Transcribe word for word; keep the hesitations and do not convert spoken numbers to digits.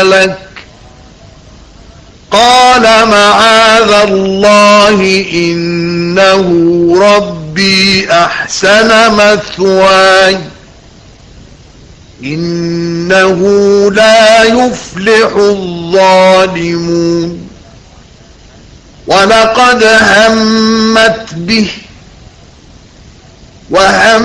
لك قال معاذ الله إنه ربي أحسن مثواي إنه لا يفلح الظالمون ولقد همت به وهم